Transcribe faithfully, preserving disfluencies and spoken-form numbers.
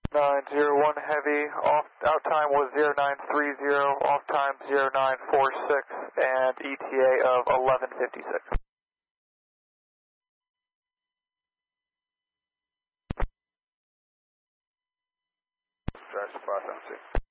nine zero one Heavy, off, out time was zero nine three zero, off time zero nine four six, and E T A of eleven fifty-six. Drive to Fox M C.